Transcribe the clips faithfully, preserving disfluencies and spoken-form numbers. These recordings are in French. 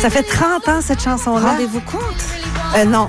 Ça fait trente ans, cette chanson-là. Rendez-vous compte? Euh, non.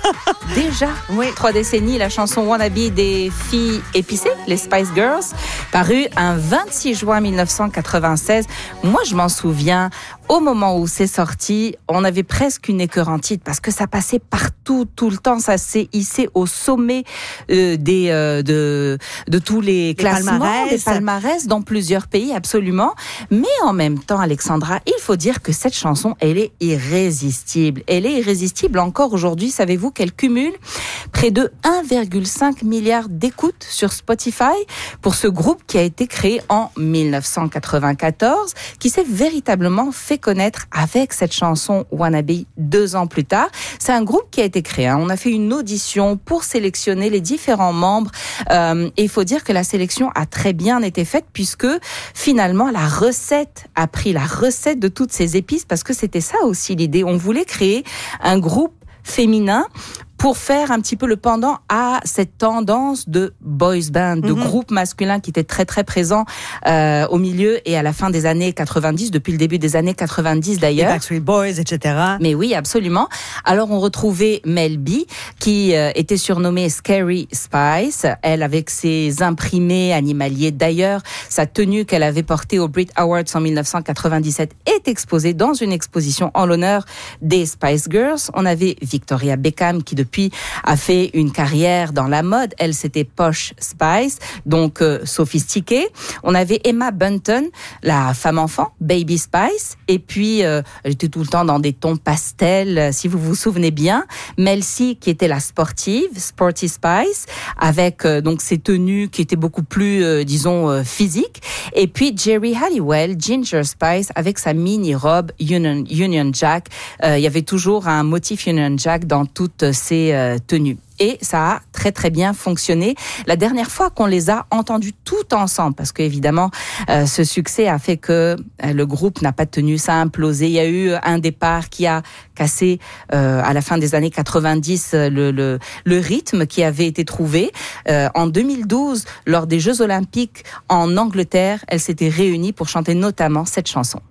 Déjà, oui. Trois décennies, la chanson Wannabe des filles épicées, les Spice Girls, parue un vingt-six juin mille neuf cent quatre-vingt-seize. Moi, je m'en souviens, au moment où c'est sorti, on avait presque une écœurantite parce que ça passait partout, tout le temps. Ça s'est hissé au sommet euh, des, euh, de, de tous les, les classements, palmarès. des palmarès dans plusieurs pays, absolument. Mais en même temps, Alexandra, il faut dire que cette chanson, elle est irrésistible. Elle est irrésistible encore aujourd'hui. Savez-vous qu'elle cumule près de un virgule cinq milliard d'écoutes sur Spotify pour ce groupe qui a été créé en mille neuf cent quatre-vingt-quatorze, qui s'est véritablement fait connaître avec cette chanson Wannabe deux ans plus tard. C'est un groupe qui a été créé. Hein. On a fait une audition pour sélectionner les différents membres euh, et il faut dire que la sélection a très bien été faite puisque finalement la recette a pris la recette de toutes ces épices parce que c'était ça aussi l'idée. On voulait créer un groupe féminin pour faire un petit peu le pendant à cette tendance de boys band, de mm-hmm. groupe masculin qui était très très présent euh, au milieu et à la fin des années quatre-vingt-dix, depuis le début des années quatre-vingt-dix d'ailleurs. Les Backstreet Boys, et cetera. Mais oui, absolument. Alors on retrouvait Mel B, qui euh, était surnommée Scary Spice, elle avec ses imprimés animaliers. D'ailleurs, sa tenue qu'elle avait portée au Brit Awards en mille neuf cent quatre-vingt-dix-sept est exposée dans une exposition en l'honneur des Spice Girls. On avait Victoria Beckham qui depuis Puis a fait une carrière dans la mode. Elle, c'était Posh Spice, donc euh, sophistiquée. On avait Emma Bunton, la femme-enfant, Baby Spice. Et puis, euh, elle était tout le temps dans des tons pastels, si vous vous souvenez bien. Mel C, qui était la sportive, Sporty Spice, avec euh, donc ses tenues qui étaient beaucoup plus, euh, disons, euh, physiques. Et puis, Jerry Halliwell, Ginger Spice, avec sa mini-robe Union, Union Jack. Euh, il y avait toujours un motif Union Jack dans toutes ses euh, tenues. Et ça a très très bien fonctionné. La dernière fois qu'on les a entendus tout ensemble, parce que évidemment euh, ce succès a fait que euh, le groupe n'a pas tenu, ça a implosé. Il y a eu un départ qui a cassé euh, à la fin des années quatre-vingt-dix le, le, le rythme qui avait été trouvé. Euh, en deux mille douze, lors des Jeux Olympiques en Angleterre, elles s'étaient réunies pour chanter notamment cette chanson.